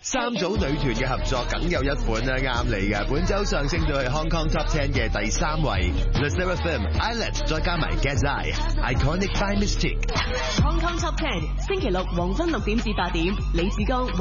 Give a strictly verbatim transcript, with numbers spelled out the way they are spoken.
三組女團嘅合作梗有一款啦，啱你嘅。本周上升到去 Hong Kong Top Ten 嘅第三位 ，Le Seraphim、Islet 再加埋 Gazai、Iconic by Mystique。 Hong Kong Top Ten 星期六黃昏六點至八點，李志剛。